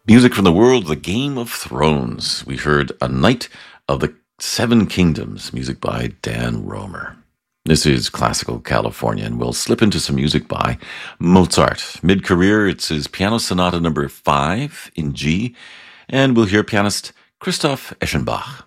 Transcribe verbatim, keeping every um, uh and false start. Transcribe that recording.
Music from the world of the Game of Thrones. We heard A Knight of the Seven Kingdoms, music by Dan Romer. This is Classical California, and we'll slip into some music by Mozart. Mid-career, it's his Piano Sonata number five in G, and we'll hear pianist Christoph Eschenbach.